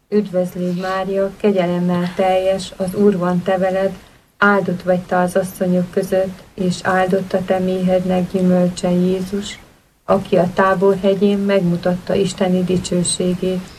Üdvözlégy Mária, kegyelemmel teljes, az Úr van te veled, áldott vagy te az asszonyok között, és áldott a te méhednek gyümölcse Jézus, aki a Tábor hegyén megmutatta Isteni dicsőségét.